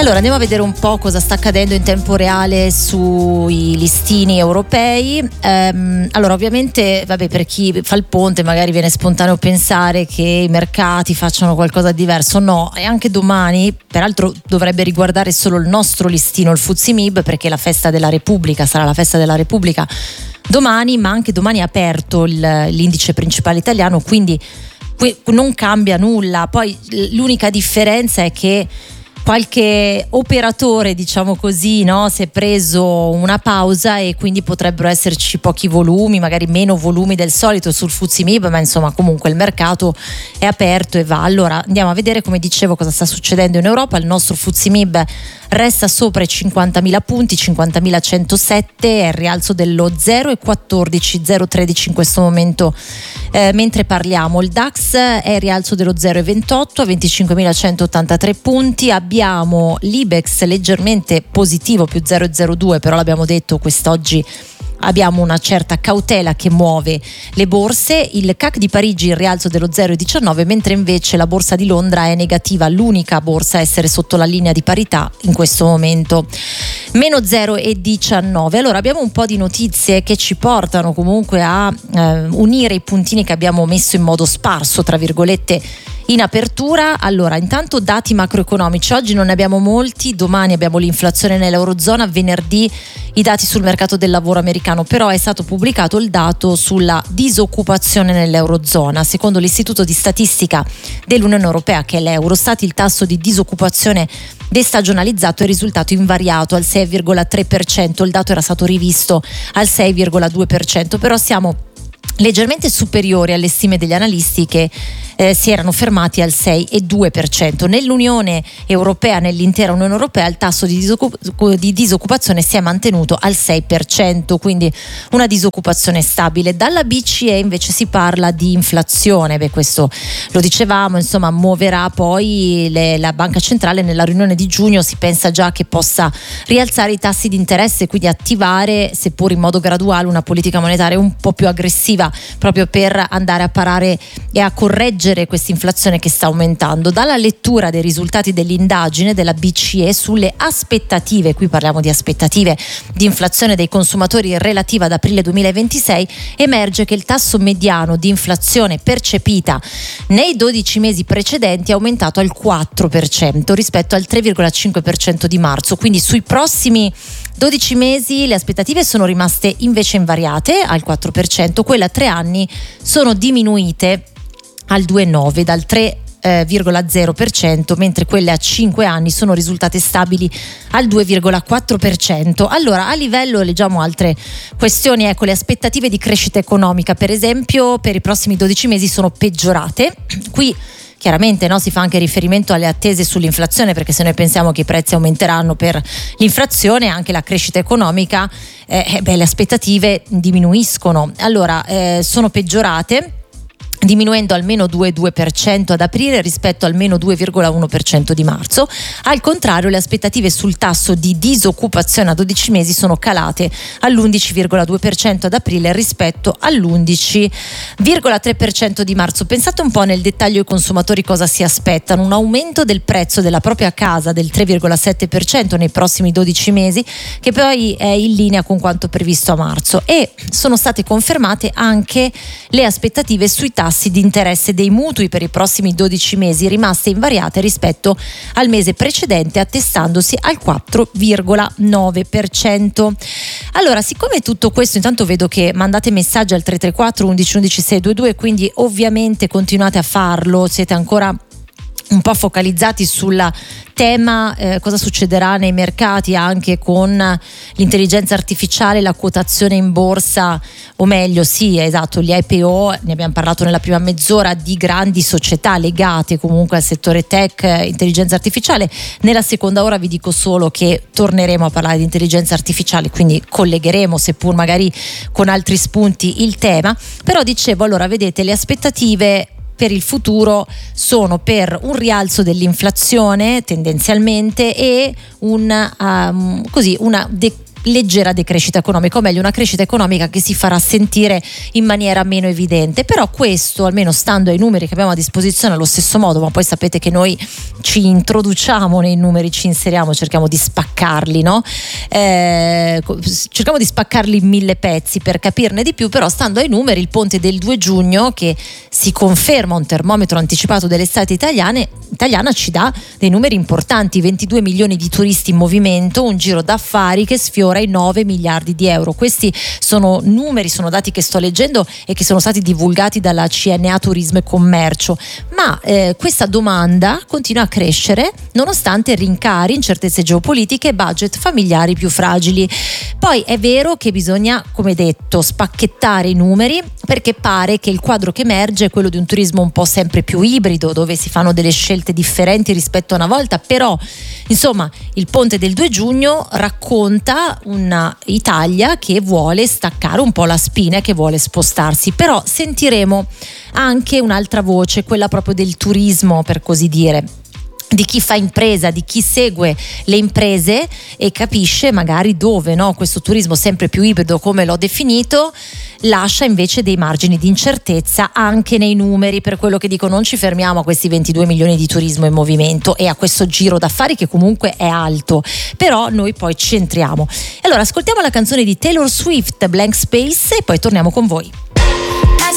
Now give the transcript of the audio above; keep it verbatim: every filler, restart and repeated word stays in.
Allora andiamo a vedere un po' cosa sta accadendo in tempo reale sui listini europei. Ehm, allora ovviamente vabbè, per chi fa il ponte magari viene spontaneo pensare che i mercati facciano qualcosa di diverso. No, e anche domani peraltro dovrebbe riguardare solo il nostro listino, il F T S E M I B, perché la festa della Repubblica sarà la festa della Repubblica domani, ma anche domani è aperto il, l'indice principale italiano, quindi non cambia nulla. Poi l'unica differenza è che qualche operatore, diciamo così, no, si è preso una pausa e quindi potrebbero esserci pochi volumi, magari meno volumi del solito sul F T S E M I B, ma insomma comunque il mercato è aperto e va. Allora andiamo a vedere, come dicevo, cosa sta succedendo in Europa. Il nostro F T S E M I B resta sopra i cinquantamila punti, cinquantamilacentosette, è il rialzo dello zero virgola quattordici, zero virgola tredici in questo momento eh, mentre parliamo. Il DAX è il rialzo dello zero virgola ventotto a venticinquemilacentottantatré punti. Abbiamo l'Ibex leggermente positivo, più zero virgola zero due, però l'abbiamo detto, quest'oggi abbiamo una certa cautela che muove le borse. Il C A C di Parigi il rialzo dello zero virgola diciannove, mentre invece la borsa di Londra è negativa, l'unica borsa a essere sotto la linea di parità in questo momento, meno zero virgola diciannove. Allora abbiamo un po' di notizie che ci portano comunque a eh, unire i puntini che abbiamo messo in modo sparso, tra virgolette, in apertura. Allora intanto dati macroeconomici, oggi non ne abbiamo molti, domani abbiamo l'inflazione nell'Eurozona, venerdì i dati sul mercato del lavoro americano, però è stato pubblicato il dato sulla disoccupazione nell'Eurozona. Secondo l'Istituto di Statistica dell'Unione Europea, che è l'Eurostat, il tasso di disoccupazione destagionalizzato è risultato invariato al sei virgola tre per cento, il dato era stato rivisto al sei virgola due per cento, però siamo leggermente superiori alle stime degli analisti che eh, si erano fermati al sei virgola due per cento. Nell'Unione Europea, nell'intera Unione Europea, il tasso di, disoccup- di disoccupazione si è mantenuto al sei per cento, quindi una disoccupazione stabile. Dalla B C E invece si parla di inflazione. Beh, questo lo dicevamo, insomma, muoverà poi le, la Banca Centrale nella riunione di giugno. Si pensa già che possa rialzare i tassi di interesse, quindi attivare, seppur in modo graduale, una politica monetaria un po' più aggressiva, proprio per andare a parare e a correggere questa inflazione che sta aumentando. Dalla lettura dei risultati dell'indagine della B C E sulle aspettative, qui parliamo di aspettative di inflazione dei consumatori relativa ad aprile duemilaventisei, emerge che il tasso mediano di inflazione percepita nei dodici mesi precedenti è aumentato al quattro per cento rispetto al tre virgola cinque per cento di marzo, quindi sui prossimi dodici mesi le aspettative sono rimaste invece invariate al quattro per cento, quelle a tre anni sono diminuite al due virgola nove, dal tre virgola zero per cento, mentre quelle a cinque anni sono risultate stabili al due virgola quattro per cento. Allora, a livello, leggiamo altre questioni, ecco, le aspettative di crescita economica per esempio per i prossimi dodici mesi sono peggiorate. Qui chiaramente, no, si fa anche riferimento alle attese sull'inflazione, perché se noi pensiamo che i prezzi aumenteranno per l'inflazione, anche la crescita economica, eh, beh, le aspettative diminuiscono. Allora, eh, sono peggiorate, diminuendo al meno due virgola due per cento ad aprile rispetto al meno due virgola uno per cento di marzo. Al contrario, le aspettative sul tasso di disoccupazione a dodici mesi sono calate all'undici virgola due per cento ad aprile rispetto all'undici virgola tre per cento di marzo. Pensate un po' nel dettaglio i consumatori cosa si aspettano: un aumento del prezzo della propria casa del tre virgola sette per cento nei prossimi dodici mesi, che poi è in linea con quanto previsto a marzo, e sono state confermate anche le aspettative sui tassi di interesse dei mutui per i prossimi dodici mesi, rimaste invariate rispetto al mese precedente, attestandosi al quattro virgola nove per cento. Allora, siccome tutto questo, intanto vedo che mandate messaggi al tre tre quattro undici undici seicentodventidue, quindi ovviamente continuate a farlo, siete ancora un po' focalizzati sul tema eh, cosa succederà nei mercati anche con l'intelligenza artificiale, la quotazione in borsa, o meglio sì, esatto, gli I P O. Ne abbiamo parlato nella prima mezz'ora, di grandi società legate comunque al settore tech, intelligenza artificiale. Nella seconda ora vi dico solo che torneremo a parlare di intelligenza artificiale, quindi collegheremo, seppur magari con altri spunti, il tema. Però dicevo, allora vedete, le aspettative per il futuro sono per un rialzo dell'inflazione tendenzialmente e un, um, così, una de- leggera decrescita economica, o meglio una crescita economica che si farà sentire in maniera meno evidente. Però questo, almeno stando ai numeri che abbiamo a disposizione, allo stesso modo, ma poi sapete che noi ci introduciamo nei numeri, ci inseriamo, cerchiamo di spaccarli, no? Eh, cerchiamo di spaccarli in mille pezzi per capirne di più, però stando ai numeri il ponte del due giugno, che si conferma un termometro anticipato dell'estate italiane, italiana, ci dà dei numeri importanti: ventidue milioni di turisti in movimento, un giro d'affari che sfiora i nove miliardi di euro. Questi sono numeri, sono dati che sto leggendo e che sono stati divulgati dalla C N A Turismo e Commercio, ma eh, questa domanda continua a crescere nonostante rincari, incertezze geopolitiche e budget familiari più fragili. Poi è vero che bisogna, come detto, spacchettare i numeri, perché pare che il quadro che emerge è quello di un turismo un po' sempre più ibrido, dove si fanno delle scelte differenti rispetto a una volta. Però insomma il ponte del due giugno racconta una Italia che vuole staccare un po' la spina e che vuole spostarsi. Però sentiremo anche un'altra voce, quella proprio del turismo, per così dire, di chi fa impresa, di chi segue le imprese e capisce magari dove, no, questo turismo sempre più ibrido, come l'ho definito, lascia invece dei margini di incertezza anche nei numeri. Per quello che dico, non ci fermiamo a questi ventidue milioni di turismo in movimento e a questo giro d'affari che comunque è alto, però noi poi ci entriamo. Allora ascoltiamo la canzone di Taylor Swift, Blank Space, e poi torniamo con voi.